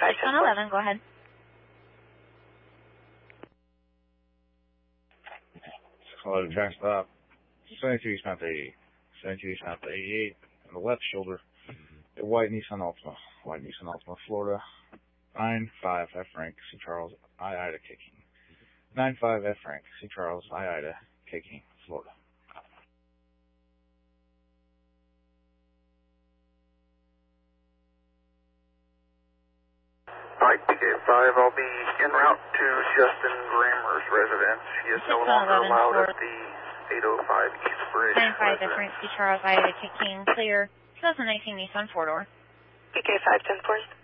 611, go ahead. Hello, Jack Stop. 72 East Mount 88. 72 East Mount 88. On the left shoulder. A white Nissan Altima. White Nissan Altima, Florida. 95 F Frank, C Charles, I Ida, K King. 95 F Frank, C Charles, I Ida, K King, Florida. Alright, PK5, I'll be en route to Justin Grammer's residence. He is no longer allowed at the 805 East Bridge. 95 F Frank, C Charles, I Ida, K King, clear. 2019 Nissan 4-door. PK5, 10-4.